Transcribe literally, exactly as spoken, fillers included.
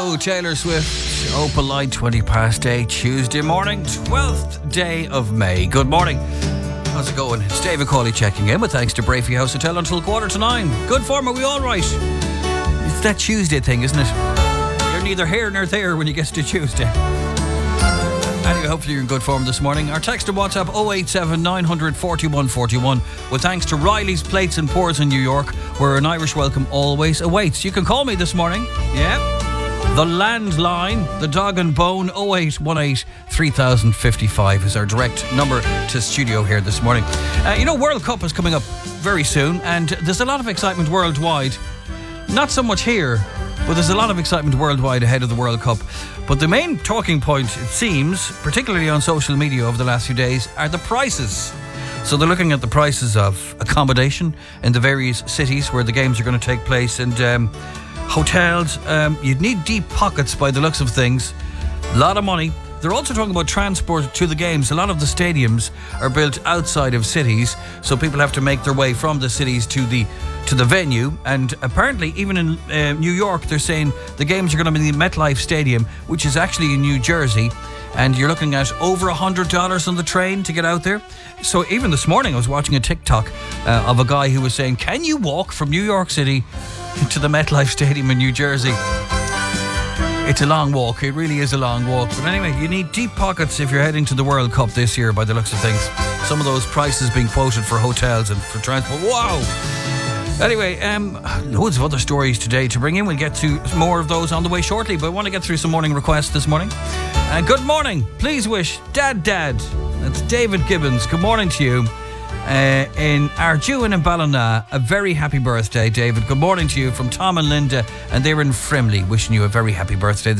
go, Taylor Swift. Opal Light, twenty past eight, Tuesday morning, twelfth day of May. Good morning. How's it going? It's David Cawley checking in with thanks to Brafey House Hotel until quarter to nine. Good form, are we all right? It's that Tuesday thing, isn't it? You're neither here nor there when you get to Tuesday. Anyway, hopefully you're in good form this morning. Our text and WhatsApp oh eight seven nine hundred forty-one forty-one. With thanks to Riley's Plates and Pours in New York, where an Irish welcome always awaits. You can call me this morning. Yeah. The landline, the dog and bone, oh eight one eight three thousand fifty-five is our direct number to studio here this morning. Uh, you know, World Cup is coming up very soon, and there's a lot of excitement worldwide. Not so much here, but there's a lot of excitement worldwide ahead of the World Cup. But the main talking point, it seems, particularly on social media over the last few days, are the prices. So they're looking at the prices of accommodation in the various cities where the games are going to take place, and um, hotels. Um, you'd need deep pockets by the looks of things. A lot of money. They're also talking about transport to the games. A lot of the stadiums are built outside of cities, so people have to make their way from the cities to the to the venue. And apparently, even in uh, New York, they're saying the games are going to be in the MetLife Stadium, which is actually in New Jersey. And you're looking at over one hundred dollars on the train to get out there. So even this morning, I was watching a TikTok uh, of a guy who was saying, can you walk from New York City to the MetLife Stadium in New Jersey? It's a long walk. It really is a long walk. But anyway, you need deep pockets if you're heading to the World Cup this year by the looks of things. Some of those prices being quoted for hotels and for transport. Wow! Anyway, um, loads of other stories today to bring in. We'll get to more of those on the way shortly, but I want to get through some morning requests this morning. Uh, good morning. Please wish Dad Dad. That's David Gibbons. Good morning to you. Uh, in Ardew and Ballina, a very happy birthday, David. Good morning to you from Tom and Linda, and they're in Frimley, wishing you a very happy birthday.